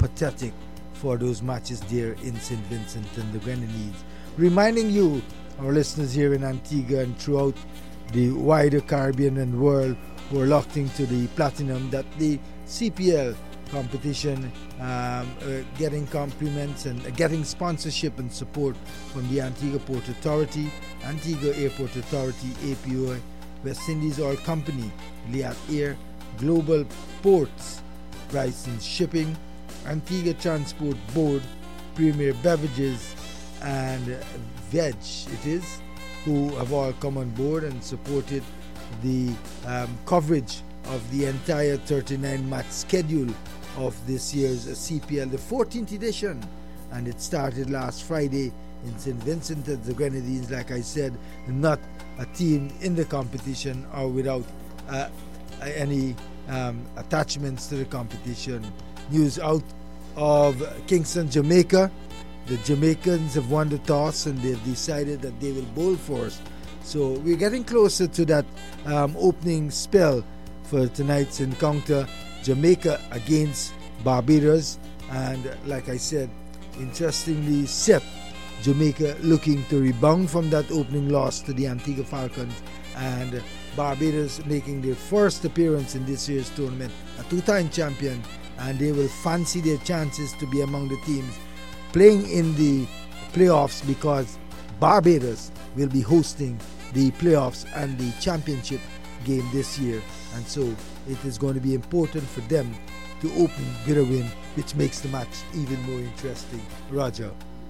pathetic for those matches there in St. Vincent and the Grenadines. Reminding you, our listeners here in Antigua and throughout the wider Caribbean and world who are locked into the platinum, that the CPL competition getting compliments and getting sponsorship and support from the Antigua Port Authority, Antigua Airport Authority, APO, West Indies Oil Company, Liat Air, Global Ports, Bryson Shipping, Antigua Transport Board, Premier Beverages, and Veg, it is, who have all come on board and supported the coverage of the entire 39-match schedule of this year's CPL, the 14th edition. And it started last Friday in St. Vincent at the Grenadines. Like I said, not a team in the competition or without any attachments to the competition. News out of Kingston, Jamaica. The Jamaicans have won the toss and they've decided that they will bowl first. So we're getting closer to that opening spell for tonight's encounter. Jamaica against Barbados. And like I said, interestingly set, Jamaica looking to rebound from that opening loss to the Antigua Falcons, and Barbados making their first appearance in this year's tournament, a two-time champion, and they will fancy their chances to be among the teams playing in the playoffs, because Barbados will be hosting the playoffs and the championship game this year, and so it is going to be important for them to open with a win, which makes the match even more interesting. Roger.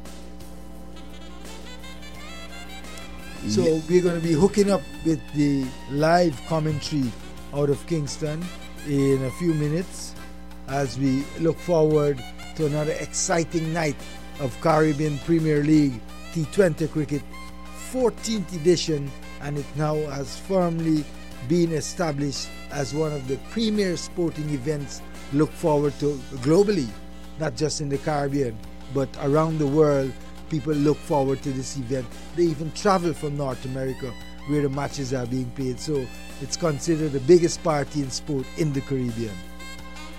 So we're going to be hooking up with the live commentary out of Kingston in a few minutes as we look forward to another exciting night of Caribbean Premier League T20 cricket, 14th edition, and it now has firmly been established as one of the premier sporting events look forward to globally, not just in the Caribbean, but around the world. People look forward to this event. They even travel from North America where the matches are being played. So it's considered the biggest party in sport in the Caribbean.